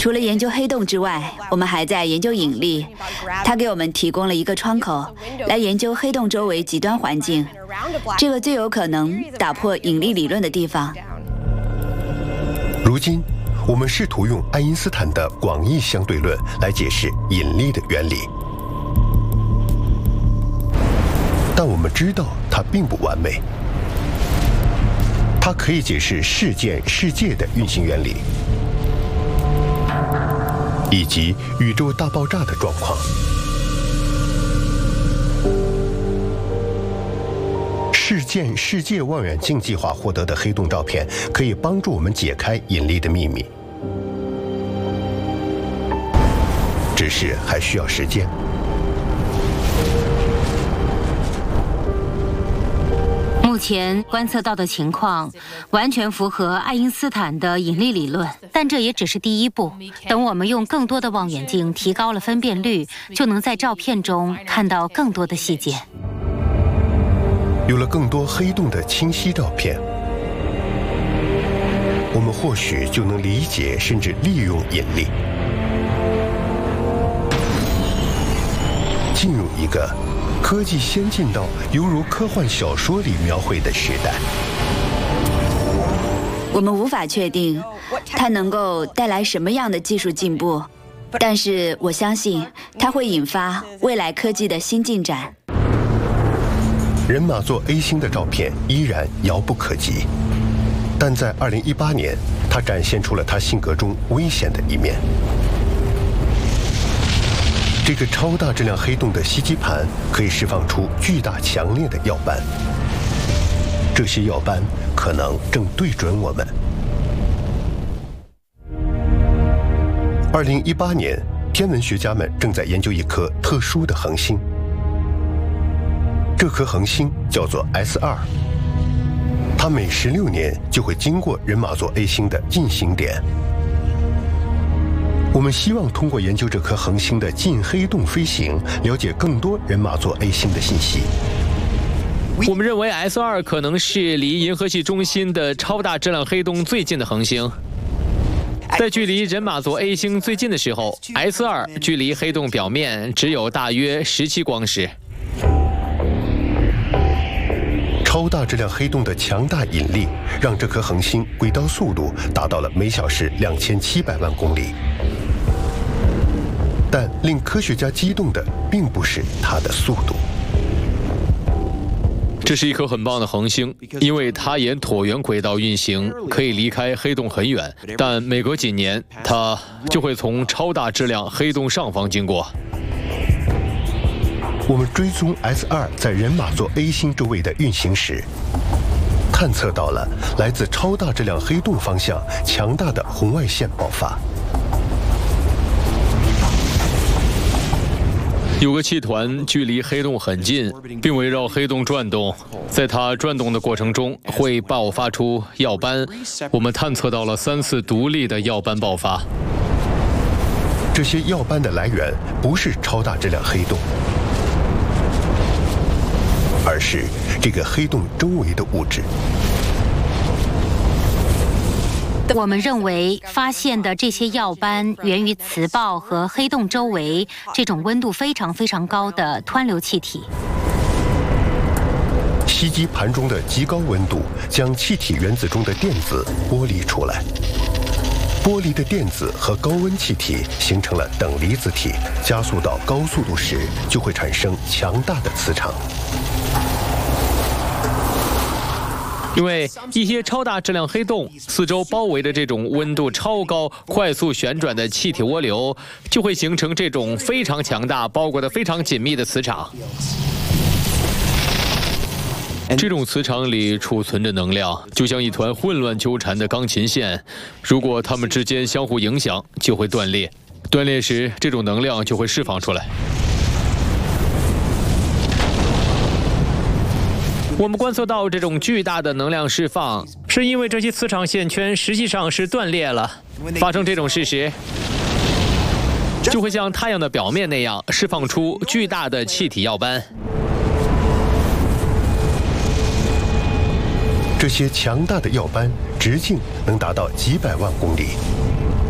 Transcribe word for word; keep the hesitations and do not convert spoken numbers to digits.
除了研究黑洞之外，我们还在研究引力。它给我们提供了一个窗口，来研究黑洞周围极端环境，这个最有可能打破引力理论的地方。 如今，我们试图用爱因斯坦的广义相对论来解释引力的原理，但我们知道它并不完美。它可以解释事件世界的运行原理，以及宇宙大爆炸的状况。事件世界望远镜计划获得的黑洞照片可以帮助我们解开引力的秘密，只是还需要时间。 目前观测到的情况完全符合爱因斯坦的引力理论，但这也只是第一步。等我们用更多的望远镜提高了分辨率，就能在照片中看到更多的细节。 有了更多黑洞的清晰照片，我们或许就能理解甚至利用引力，进入一个科技先进到犹如科幻小说里描绘的时代。 我们无法确定它能够带来什么样的技术进步，但是我相信它会引发未来科技的新进展。 人马座 A 星的照片依然遥不可及，但在二零一八年，它展现出了它性格中危险的一面。这个超大质量黑洞的吸积盘可以释放出巨大强烈的耀斑，这些耀斑可能正对准我们。二零一八年，天文学家们正在研究一颗特殊的恒星，这颗恒星叫做 S 二，它每十六年就会经过人马座 A 星的近星点。我们希望通过研究这颗恒星的近黑洞飞行，了解更多人马座 A 星的信息。 我们认为 S 二可能是离银河系中心的超大质量黑洞最近的恒星。在距离人马座 A 星最近的时候 ，S 二距离黑洞表面只有大约十七光时。 超大质量黑洞的强大引力让这颗恒星轨道速度达到了每小时两千七百万公里。但令科学家激动的并不是它的速度。 这是一颗很棒的恒星，因为它沿椭圆轨道运行，可以离开黑洞很远，但每隔几年，它就会从超大质量黑洞上方经过。 我们追踪 S 二在人马座 A 星周围的运行时，探测到了来自超大质量黑洞方向强大的红外线爆发。 有个气团距离黑洞很近，并围绕黑洞转动，在它转动的过程中会爆发出耀斑。我们探测到了三次独立的耀斑爆发。 这些耀斑的来源不是超大质量黑洞，而是这个黑洞周围的物质。 我们认为发现的这些耀斑源于磁暴和黑洞周围这种温度非常非常高的湍流气体。 吸积盘中的极高温度将气体原子中的电子剥离出来，剥离的电子和高温气体形成了等离子体，加速到高速度时就会产生强大的磁场。 因为一些超大质量黑洞四周包围着这种温度超高、快速旋转的气体涡流，就会形成这种非常强大、包裹得非常紧密的磁场。这种磁场里储存着能量，就像一团混乱纠缠的钢琴线，如果它们之间相互影响，就会断裂。断裂时，这种能量就会释放出来。我们观测到这种巨大的能量释放，是因为这些磁场线圈实际上是断裂了。发生这种事时，就会像太阳的表面那样释放出巨大的气体耀斑。 这些强大的耀斑直径能达到几百万公里。